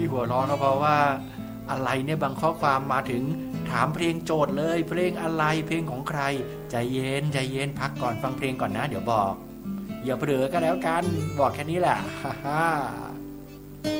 ที่หัวเราะก็เพราะว่าอะไรเนี่ยบางข้อความมาถึงถามเพลงโจทย์เลยเพลงอะไรเพลงของใครใจเย็นใจเย็นพักก่อนฟังเพลงก่อนนะเดี๋ยวบอกอย่าเผลอก็แล้วกันบอกแค่นี้แหละฮ่า